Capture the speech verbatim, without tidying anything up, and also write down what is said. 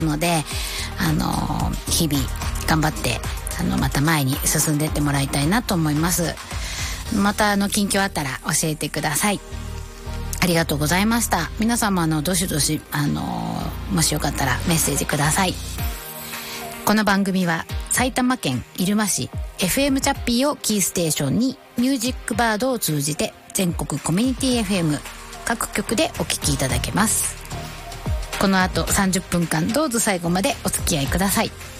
ので、あの日々頑張ってあのまた前に進んでってもらいたいなと思います。またあの近況あったら教えてください。ありがとうございました。皆様のどしどしあのもしよかったらメッセージください。この番組は埼玉県入間市 エフエム チャッピーをキーステーションにミュージックバードを通じて全国コミュニティ エフエム 各局でお聞きいただけます。この後さんじゅっぷんかんどうぞ最後までお付き合いください。